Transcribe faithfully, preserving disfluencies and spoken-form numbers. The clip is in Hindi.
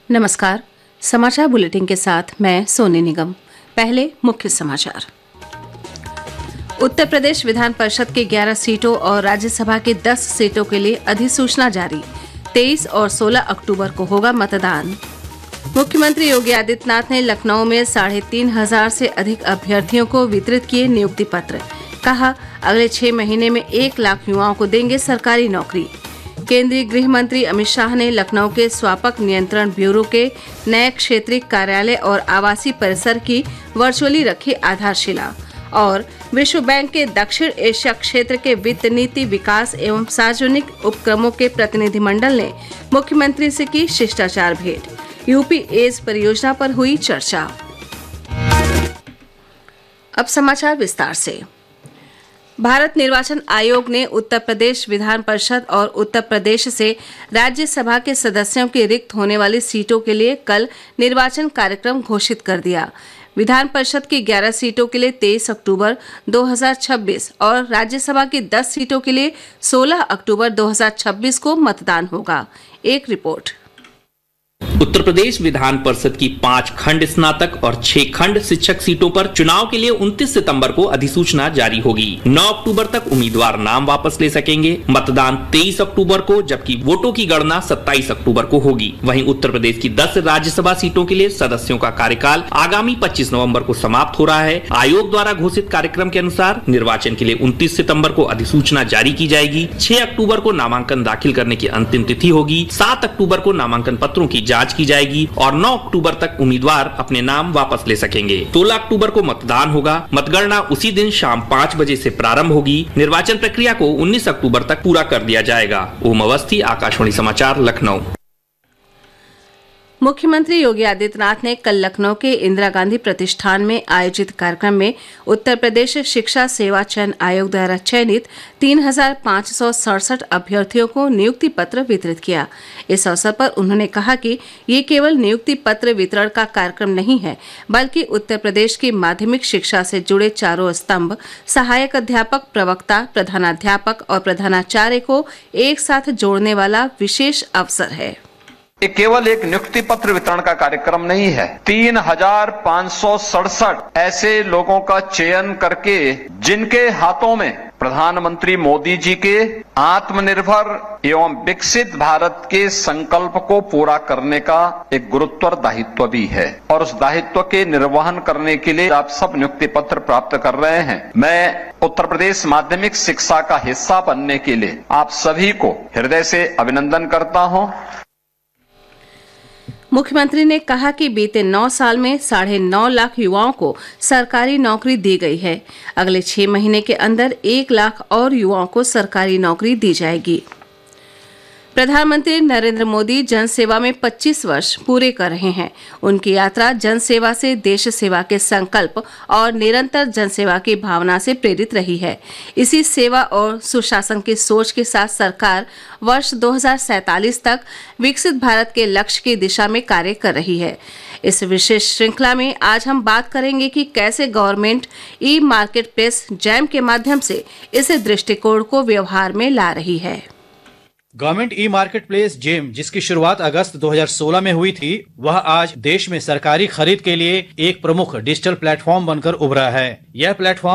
नमस्कार। समाचार बुलेटिन के साथ मैं सोनी निगम। पहले मुख्य समाचार। उत्तर प्रदेश विधान परिषद के ग्यारह सीटों और राज्यसभा के दस सीटों के लिए अधिसूचना जारी। तेईस और सोलह अक्टूबर को होगा मतदान। मुख्यमंत्री योगी आदित्यनाथ ने लखनऊ में साढ़े तीन हजार से अधिक अभ्यर्थियों को वितरित किए नियुक्ति पत्र। कहा, अगले छह महीने में एक लाख युवाओं को देंगे सरकारी नौकरी। केंद्रीय गृह मंत्री अमित शाह ने लखनऊ के स्वापक नियंत्रण ब्यूरो के नए क्षेत्रीय कार्यालय और आवासीय परिसर की वर्चुअली रखी आधारशिला। और विश्व बैंक के दक्षिण एशिया क्षेत्र के वित्त नीति विकास एवं सार्वजनिक उपक्रमों के प्रतिनिधिमंडल ने मुख्यमंत्री से की शिष्टाचार भेंट। यूपी एज परियोजना पर हुई चर्चा। अब समाचार विस्तार से। भारत निर्वाचन आयोग ने उत्तर प्रदेश विधान परिषद और उत्तर प्रदेश से राज्यसभा के सदस्यों की रिक्त होने वाली सीटों के लिए कल निर्वाचन कार्यक्रम घोषित कर दिया। विधान परिषद की ग्यारह सीटों के लिए तेईस अक्टूबर दो हज़ार छब्बीस और राज्यसभा की दस सीटों के लिए सोलह अक्टूबर दो हज़ार छब्बीस को मतदान होगा। एक रिपोर्ट। उत्तर प्रदेश विधान परिषद की पांच खंड स्नातक और छह खंड शिक्षक सीटों पर चुनाव के लिए उनतीस सितंबर को अधिसूचना जारी होगी। नौ अक्टूबर तक उम्मीदवार नाम वापस ले सकेंगे। मतदान तेईस अक्टूबर को जबकि वोटों की गणना सत्ताईस अक्टूबर को होगी। वहीं उत्तर प्रदेश की दस राज्यसभा सीटों के लिए सदस्यों का कार्यकाल आगामी पच्चीस नवम्बर को समाप्त हो रहा है। आयोग द्वारा घोषित कार्यक्रम के अनुसार निर्वाचन के लिए उनतीस सितम्बर को अधिसूचना जारी की जाएगी। छह अक्टूबर को नामांकन दाखिल करने की अंतिम तिथि होगी। सात अक्टूबर को नामांकन पत्रों की जांच की जाएगी और नौ अक्टूबर तक उम्मीदवार अपने नाम वापस ले सकेंगे। सोलह अक्टूबर को मतदान होगा। मतगणना उसी दिन शाम पाँच बजे से प्रारंभ होगी। निर्वाचन प्रक्रिया को उन्नीस अक्टूबर तक पूरा कर दिया जाएगा। ओम अवस्थी, आकाशवाणी समाचार, लखनऊ। मुख्यमंत्री योगी आदित्यनाथ ने कल लखनऊ के इंदिरा गांधी प्रतिष्ठान में आयोजित कार्यक्रम में उत्तर प्रदेश शिक्षा सेवा चयन आयोग द्वारा चयनित तीन हजार पाँच सौ सड़सठ अभ्यर्थियों को नियुक्ति पत्र वितरित किया। इस अवसर पर उन्होंने कहा कि ये केवल नियुक्ति पत्र वितरण का कार्यक्रम नहीं है, बल्कि उत्तर प्रदेश की माध्यमिक शिक्षा से जुड़े चारों स्तंभ सहायक अध्यापक, प्रवक्ता, प्रधानाध्यापक और प्रधानाचार्य को एक साथ जोड़ने वाला विशेष अवसर है। ये केवल एक नियुक्ति पत्र वितरण का कार्यक्रम नहीं है। तीन हजार पाँच सौ सड़सठ ऐसे लोगों का चयन करके जिनके हाथों में प्रधानमंत्री मोदी जी के आत्मनिर्भर एवं विकसित भारत के संकल्प को पूरा करने का एक गुरुत्वर दायित्व भी है और उस दायित्व के निर्वहन करने के लिए आप सब नियुक्ति पत्र प्राप्त कर रहे हैं। मैं उत्तर प्रदेश माध्यमिक शिक्षा का हिस्सा बनने के लिए आप सभी को हृदय से अभिनंदन करता हूं। मुख्यमंत्री ने कहा कि बीते नौ साल में साढ़े नौ लाख युवाओं को सरकारी नौकरी दी गई है। अगले छह महीने के अंदर एक लाख और युवाओं को सरकारी नौकरी दी जाएगी। प्रधानमंत्री नरेंद्र मोदी जनसेवा में पच्चीस वर्ष पूरे कर रहे हैं। उनकी यात्रा जनसेवा से देश सेवा के संकल्प और निरंतर जनसेवा की भावना से प्रेरित रही है। इसी सेवा और सुशासन की सोच के साथ सरकार वर्ष दो हज़ार सैंतालीस तक विकसित भारत के लक्ष्य की दिशा में कार्य कर रही है। इस विशेष श्रृंखला में आज हम बात करेंगे कि कैसे government e market place jam के माध्यम से इस दृष्टिकोण को व्यवहार में ला रही है। Government e market place GeM, जिसकी शुरुआत अगस्त दो हज़ार सोलह में हुई थी, वह आज देश में सरकारी खरीद के लिए एक प्रमुख डिजिटल प्लेटफॉर्म बनकर उभरा है। यह प्लेटफॉर्म